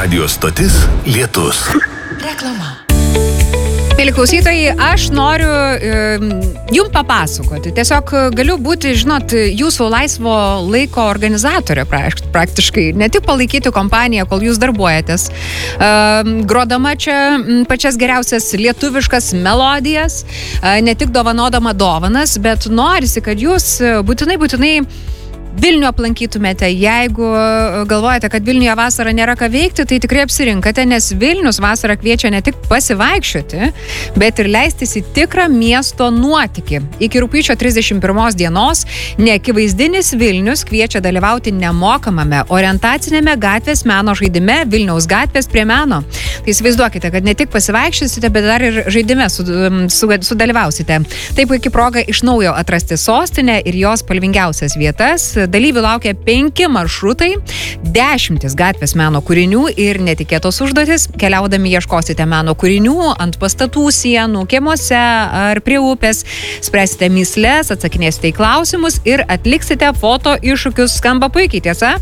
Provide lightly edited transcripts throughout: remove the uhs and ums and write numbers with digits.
Radio stotis Lietus. Reklama. Mėly klausytojai, aš noriu jums papasakoti. Tiesiog galiu būti, jūsų laisvo laiko organizatorė praktiškai. Ne tik palaikyti kompaniją, kol jūs darbuojatės, grodama čia pačias geriausias lietuviškas melodijas, ne tik dovanodama dovanas, bet norisi, kad jūs būtinai Vilnių aplankytumėte. Jeigu galvojate, kad Vilniuje vasarą nėra ką veikti, tai tikrai apsirinkate, nes Vilnius vasarą kviečia ne tik pasivaikščioti, bet ir leistis į tikrą miesto nuotykį. Iki rugpjūčio 31 dienos neakivaizdinis Vilnius kviečia dalyvauti nemokamame orientacinėme gatvės meno žaidime Vilniaus gatvės prie meno. Tai įsivaizduokite, kad ne tik pasivaikščiosite, bet dar ir žaidime sudalyvausite. Tai puikia proga iš naujo atrasti sostinę ir jos spalvingiausias vietas. Dalyvių laukia 5 maršrutai, 10 gatvės meno kūrinių ir netikėtos užduotis. Keliaudami ieškosite meno kūrinių ant pastatų, sienų, kiemuose ar prie upės. Spręsite mįsles, atsakinėsite į klausimus ir atliksite foto iššūkius. Skamba puikiai, tiesa?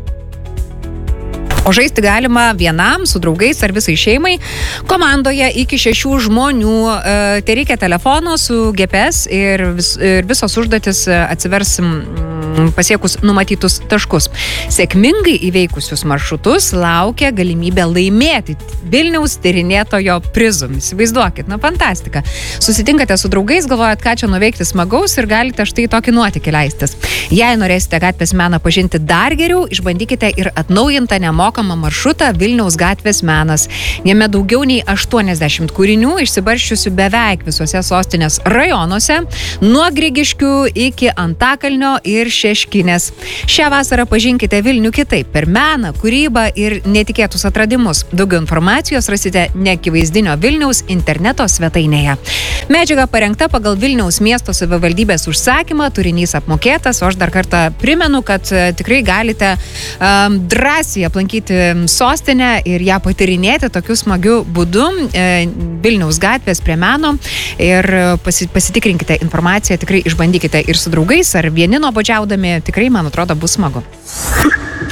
O žaisti galima vienam, su draugais ar visai šeimai. Komandoje iki 6 žmonių. Tai reikia telefono su GPS ir visos užduotis atsivers pasiekus numatytus taškus. Sėkmingai įveikusius maršrutus laukia galimybė laimėti Vilniaus tyrinėtojo prizų. Įsivaizduokit, fantastika. Susitinkate su draugais, galvojat, ką čia nuveikti smagaus ir galite štai tokį nuotykį leistis. Jei norėsite gatvės meną pažinti dar geriau, išbandykite ir atnaujintą nemokamą maršrutą Vilniaus gatvės menas. Jame daugiau nei 80 kūrinių, išsibarsčiusių beveik visose sostinės rajonuose, nuo Grigiškių iki Antakalnio ir Šeškinės. Šią vasarą pažinkite Vilnių kitaip, per meną, kūrybą ir netikėtus atradimus. Daugiau informacijos rasite neakivaizdinio Vilniaus interneto svetainėje. Medžiaga parengta pagal Vilniaus miesto savivaldybės užsakymą, turinys apmokėtas, o aš dar kartą primenu, kad tikrai galite drąsiai aplankyti sostinę ir ją patyrinėti tokiu smagiu būdu Vilniaus gatvės prie meno ir pasitikrinkite informaciją, tikrai išbandykite ir su draugais ar vieni nuobodžiaudami, tikrai, man atrodo, bus smagu.